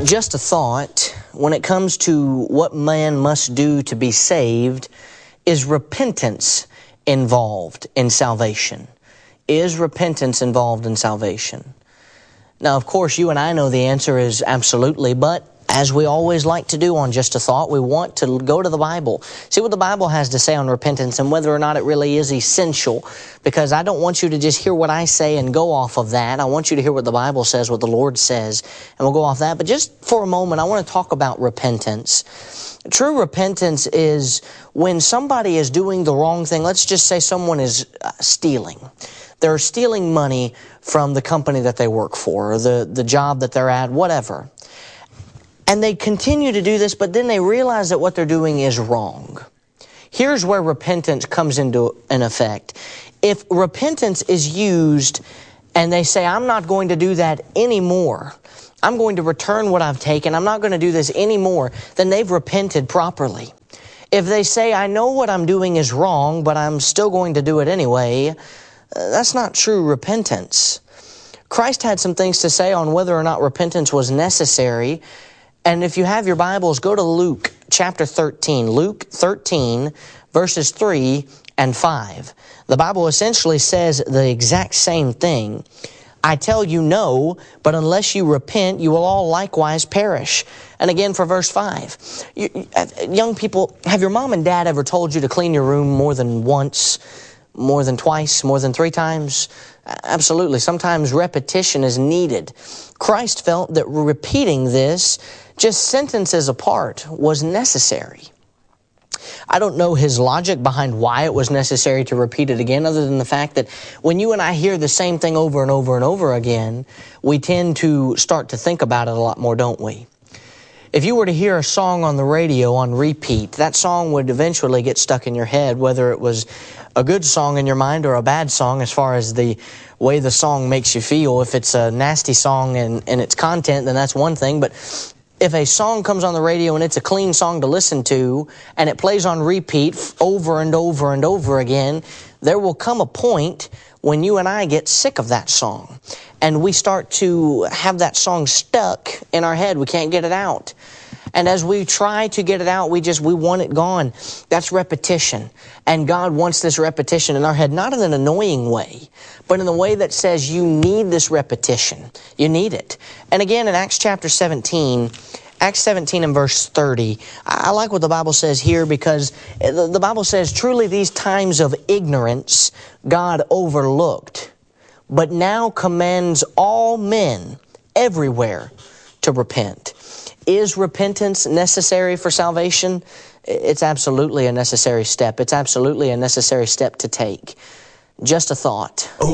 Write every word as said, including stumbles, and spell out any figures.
Just a thought, when it comes to what man must do to be saved, is repentance involved in salvation? Is repentance involved in salvation? Now, of course, you and I know the answer is absolutely, but as we always like to do on Just a Thought, we want to go to the Bible, see what the Bible has to say on repentance and whether or not it really is essential, because I don't want you to just hear what I say and go off of that. I want you to hear what the Bible says, what the Lord says, and we'll go off that. But just for a moment, I want to talk about repentance. True repentance is when somebody is doing the wrong thing. Let's just say someone is stealing. They're stealing money from the company that they work for, or the, the job that they're at, whatever. And they continue to do this, but then they realize that what they're doing is wrong. Here's where repentance comes into an effect. If repentance is used and they say, I'm not going to do that anymore, I'm going to return what I've taken, I'm not going to do this anymore, then they've repented properly. If they say, I know what I'm doing is wrong, but I'm still going to do it anyway, that's not true repentance. Christ had some things to say on whether or not repentance was necessary. And if you have your Bibles, go to Luke chapter thirteen. Luke thirteen, verses three and five. The Bible essentially says the exact same thing. I tell you no, but unless you repent, you will all likewise perish. And again for verse five. You, young people, have your mom and dad ever told you to clean your room more than once, more than twice, more than three times? Absolutely. Sometimes repetition is needed. Christ felt that repeating this, just sentences apart, was necessary. I don't know his logic behind why it was necessary to repeat it again, other than the fact that when you and I hear the same thing over and over and over again, we tend to start to think about it a lot more, don't we? If you were to hear a song on the radio on repeat, that song would eventually get stuck in your head, whether it was a good song in your mind or a bad song as far as the way the song makes you feel. If it's a nasty song and, and its content, then that's one thing. But if a song comes on the radio and it's a clean song to listen to and it plays on repeat over and over and over again, there will come a point when you and I get sick of that song and we start to have that song stuck in our head. We can't get it out. And as we try to get it out, we just, we want it gone. That's repetition. And God wants this repetition in our head, not in an annoying way, but in the way that says you need this repetition. You need it. And again, in Acts chapter seventeen, Acts seventeen and verse thirty, I like what the Bible says here, because the Bible says, truly these times of ignorance God overlooked, but now commands all men everywhere to repent. Is repentance necessary for salvation? It's absolutely a necessary step. It's absolutely a necessary step to take. Just a thought.